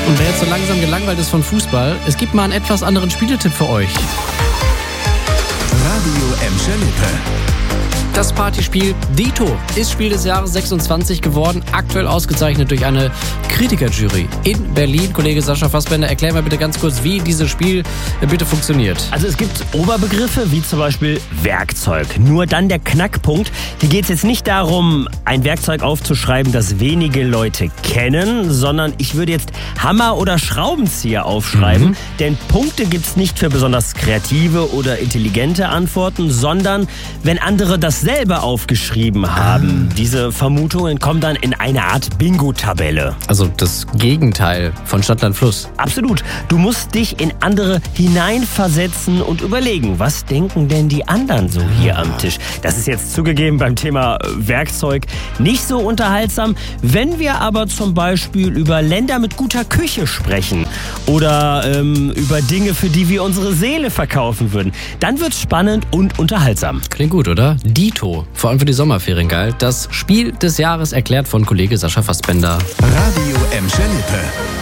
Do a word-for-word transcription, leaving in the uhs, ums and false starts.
Und wer jetzt so langsam gelangweilt ist von Fußball, es gibt mal einen etwas anderen Spieletipp für euch. Radio Emscher-Lippe. Das Partyspiel Dito ist Spiel des Jahres sechsundzwanzig geworden, aktuell ausgezeichnet durch eine Kritikerjury in Berlin. Kollege Sascha Fassbender, erklär mal bitte ganz kurz, wie dieses Spiel bitte funktioniert. Also es gibt Oberbegriffe wie zum Beispiel Werkzeug. Nur dann der Knackpunkt. Hier geht es jetzt nicht darum, ein Werkzeug aufzuschreiben, das wenige Leute kennen, sondern ich würde jetzt Hammer oder Schraubenzieher aufschreiben. Mhm. Denn Punkte gibt es nicht für besonders kreative oder intelligente Antworten, sondern wenn andere das selber aufgeschrieben haben. Diese Vermutungen kommen dann in eine Art Bingo-Tabelle. Also das Gegenteil von Stadt, Land, Fluss. Absolut. Du musst dich in andere hineinversetzen und überlegen, was denken denn die anderen so hier am Tisch? Das ist jetzt zugegeben beim Thema Werkzeug nicht so unterhaltsam. Wenn wir aber zum Beispiel über Länder mit guter Küche sprechen oder ähm, über Dinge, für die wir unsere Seele verkaufen würden, dann wird's spannend und unterhaltsam. Klingt gut, oder? Dito, vor allem für die Sommerferien geil. Das Spiel des Jahres erklärt von Kollege Sascha Fassbender. Radio Emscher-Lippe.